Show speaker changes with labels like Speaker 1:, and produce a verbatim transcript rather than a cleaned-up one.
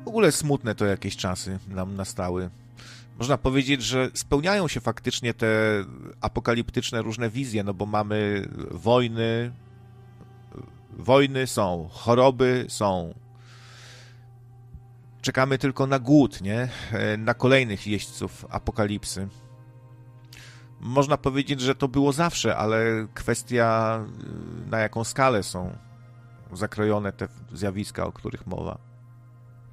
Speaker 1: ogóle smutne to jakieś czasy nam nastały. Można powiedzieć, że spełniają się faktycznie te apokaliptyczne różne wizje, no bo mamy wojny, wojny są, choroby są. Czekamy tylko na głód, nie? Na kolejnych jeźdźców apokalipsy. Można powiedzieć, że to było zawsze, ale kwestia, na jaką skalę są zakrojone te zjawiska, o których mowa.